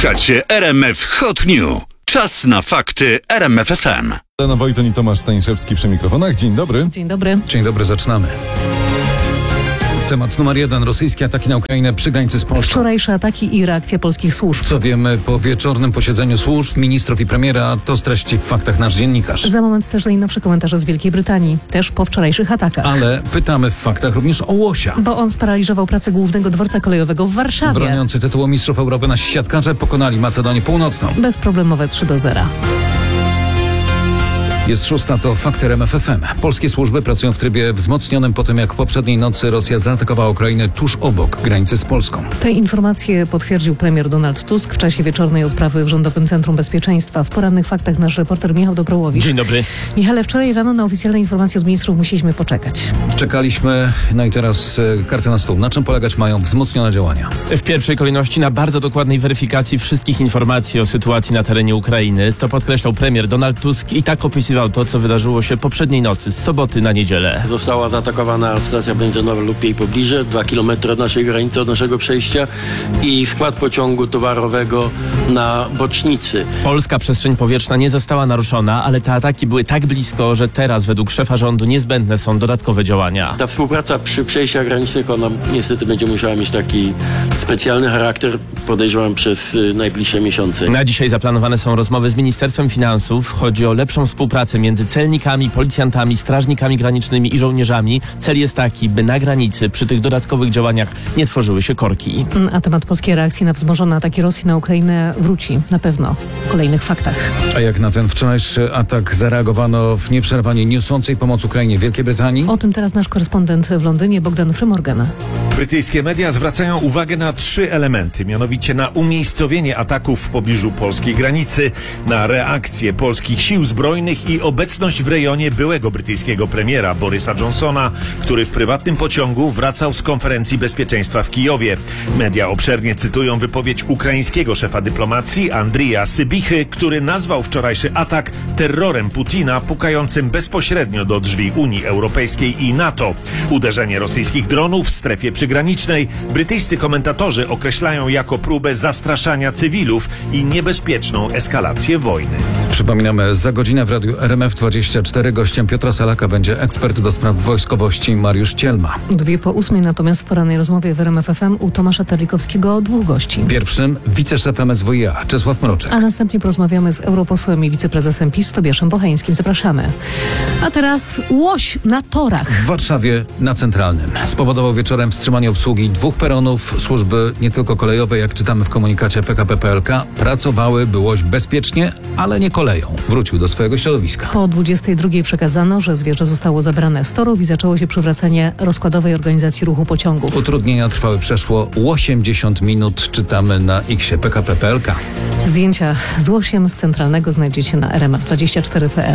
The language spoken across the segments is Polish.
Słuchacie RMF Hot News. Czas na fakty RMF FM. Elena Wojton i Tomasz Staniszewski przy mikrofonach. Dzień dobry. Dzień dobry. Dzień dobry, zaczynamy. Temat numer 1. Rosyjskie ataki na Ukrainę przy granicy z Polską. Wczorajsze ataki i reakcja polskich służb. Co wiemy po wieczornym posiedzeniu służb, ministrów i premiera, to streści w faktach nasz dziennikarz. Za moment też najnowsze komentarze z Wielkiej Brytanii. Też po wczorajszych atakach. Ale pytamy w faktach również o Łosia. Bo on sparaliżował pracę głównego dworca kolejowego w Warszawie. Broniący tytułu mistrzów Europy nasi siatkarze pokonali Macedonię Północną. Bezproblemowe 3-0. Jest 6, to fakty RMF FM. Polskie służby pracują w trybie wzmocnionym po tym, jak poprzedniej nocy Rosja zaatakowała Ukrainę tuż obok granicy z Polską. Te informacje potwierdził premier Donald Tusk w czasie wieczornej odprawy w Rządowym Centrum Bezpieczeństwa. W porannych faktach nasz reporter Michał Dobrołowicz. Dzień dobry. Michale, wczoraj rano na oficjalne informacje od ministrów musieliśmy poczekać. Czekaliśmy, no i teraz karty na stół. Na czym polegać mają wzmocnione działania? W pierwszej kolejności na bardzo dokładnej weryfikacji wszystkich informacji o sytuacji na terenie Ukrainy. To podkreślał premier Donald Tusk i tak opisywał to, co wydarzyło się poprzedniej nocy, z soboty na niedzielę. Została zaatakowana stacja benzynowa lub jej pobliże, 2 km od naszej granicy, od naszego przejścia i skład pociągu towarowego na bocznicy. Polska przestrzeń powietrzna nie została naruszona, ale te ataki były tak blisko, że teraz według szefa rządu niezbędne są dodatkowe działania. Ta współpraca przy przejściach granicznych, ona niestety będzie musiała mieć taki specjalny charakter, podejrzewam, przez najbliższe miesiące. Na dzisiaj zaplanowane są rozmowy z Ministerstwem Finansów. Chodzi o lepszą współpracę między celnikami, policjantami, strażnikami granicznymi i żołnierzami. Cel jest taki, by na granicy przy tych dodatkowych działaniach nie tworzyły się korki. A temat polskiej reakcji na wzmożone ataki Rosji na Ukrainę wróci na pewno w kolejnych faktach. A jak na ten wczorajszy atak zareagowano w nieprzerwanie niosącej pomoc Ukrainie Wielkiej Brytanii? O tym teraz nasz korespondent w Londynie, Bogdan Frymorgan. Brytyjskie media zwracają uwagę na 3 elementy, mianowicie na umiejscowienie ataków w pobliżu polskiej granicy, na reakcję polskich sił zbrojnych i obecność w rejonie byłego brytyjskiego premiera Borysa Johnsona, który w prywatnym pociągu wracał z konferencji bezpieczeństwa w Kijowie. Media obszernie cytują wypowiedź ukraińskiego szefa dyplomacji Andrija Sybichy, który nazwał wczorajszy atak terrorem Putina pukającym bezpośrednio do drzwi Unii Europejskiej i NATO. Uderzenie rosyjskich dronów w strefie przygranicznej brytyjscy komentatorzy określają jako próbę zastraszania cywilów i niebezpieczną eskalację wojny. Przypominamy, za godzinę w radiu RMF24 gościem Piotra Salaka będzie ekspert do spraw wojskowości Mariusz Cielma. 7:02 natomiast w porannej rozmowie w RMF FM u Tomasza Terlikowskiego 2 gości. Pierwszym wiceszef MSWiA Czesław Mroczek. A następnie porozmawiamy z europosłem i wiceprezesem PiS Tobiaszem Bocheńskim. Zapraszamy. A teraz łoś na torach. W Warszawie na Centralnym spowodował wieczorem wstrzymanie obsługi 2 peronów. Służby nie tylko kolejowe, jak czytamy w komunikacie PKP PLK, pracowały, by łoś bezpiecznie, ale nie koleją wrócił do swojego środowiska. Po 22:00 przekazano, że zwierzę zostało zabrane z torów i zaczęło się przywracanie rozkładowej organizacji ruchu pociągów. Utrudnienia trwały przeszło 80 minut, czytamy na X-ie PKP PLK. Zdjęcia z łosiem z Centralnego znajdziecie na rmf24.pl.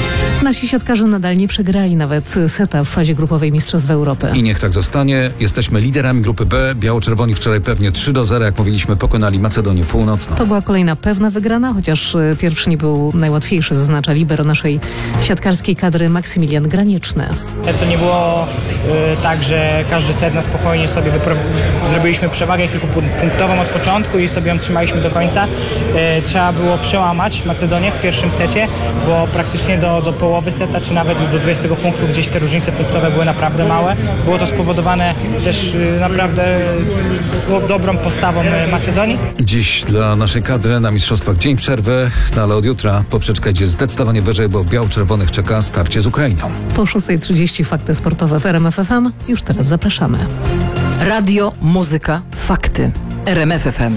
Nasi siatkarze nadal nie przegrali nawet seta w fazie grupowej Mistrzostw Europy. I niech tak zostanie. Jesteśmy liderami grupy B. Biało-czerwoni wczoraj pewnie 3-0, jak mówiliśmy, pokonali Macedonię Północną. To była kolejna pewna wygrana, chociaż pierwszy nie był najłatwiejszy, zaznacza libero naszej siatkarskiej kadry Maksymilian Granieczny. To nie było tak, że każdy set na spokojnie sobie zrobiliśmy przewagę kilkupunktową od początku i sobie ją trzymaliśmy do końca. Trzeba było przełamać Macedonię w pierwszym secie, bo praktycznie do połowy seta, czy nawet do 20 punktów gdzieś te różnice punktowe były naprawdę małe. Było to spowodowane też naprawdę dobrą postawą Macedonii. Dziś dla naszej kadry na mistrzostwach dzień przerwy, no ale od jutra poprzeczka idzie zdecydowanie wyżej, bo biało-czerwonych czeka starcie z Ukrainą. Po 6:30 fakty sportowe w RMF FM. Już teraz zapraszamy. Radio, muzyka, fakty. RMF FM.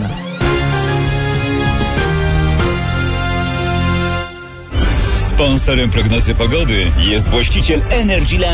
Sponsorem prognozy pogody jest właściciel Energyland.